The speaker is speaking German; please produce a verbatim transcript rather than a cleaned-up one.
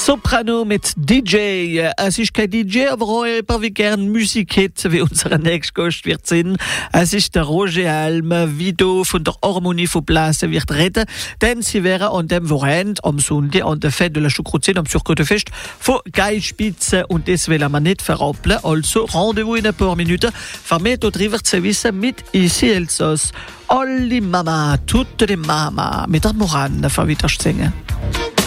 Soprano mit D J. Es ist kein D J, aber auch jemand, wie gern Musik hat, wie unser nächster Gast wird sein. Es ist der Roger Alm, wie du von der Harmonie von Blasen wird reden. Denn sie wären an dem Wochenende, am Sonntag, an der Fête de la Choucroutine, am Surcote-Fest, von Geilspitze. Und das will man nicht verrappeln. Also, Rendezvous in ein paar Minuten. Vermehrt und drüber zu wissen mit Ici Elsass. Alle Mama, tutte die Mama, mit der Moran, von wieder singen.